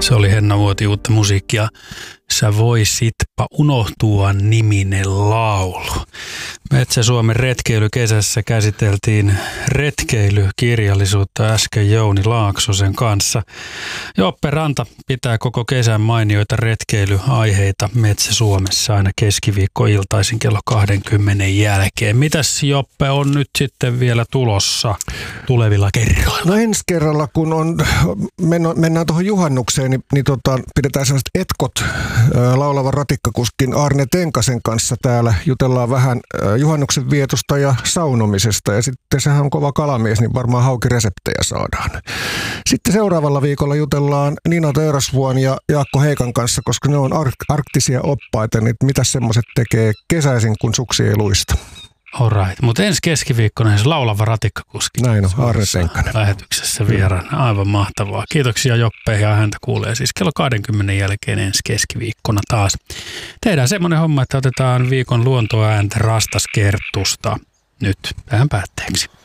Se oli Henna Vuoti uutta musiikkia. Sä voisitpa unohtua -niminen laulu. Metsä-Suomen retkeilykesässä käsiteltiin retkeilykirjallisuutta äsken Jouni Laaksosen kanssa. Joppe Ranta pitää koko kesän mainioita retkeilyaiheita Metsä-Suomessa aina keskiviikkoiltaisin kello 20 jälkeen. Mitäs Joppe on nyt sitten vielä tulossa tulevilla kerroilla? No ensi kerralla, kun mennään tuohon juhannukseen, niin pidetään sellaiset etkot laulavan ratikkakuskin Arne Tenkasen kanssa täällä. Jutellaan vähän juhannuksen vietosta ja saunomisesta, ja sitten sehän on kova kalamies, niin varmaan haukireseptejä saadaan. Sitten seuraavalla viikolla jutellaan Nina Teurasvuon ja Jaakko Heikan kanssa, koska ne on arktisia oppaita, niin mitä semmoiset tekee kesäisin, kun suksi ei luista. Alright, mutta ensi keskiviikkona se laulava ratikkakuski. Näin on, Arne Tenkanen. Lähetyksessä vieraana. Aivan mahtavaa. Kiitoksia Joppe, ja häntä kuulee siis kello 20 jälkeen ensi keskiviikkona taas. Tehdään semmoinen homma, että otetaan viikon luontoääntä Rastaskertusta nyt tähän päätteeksi.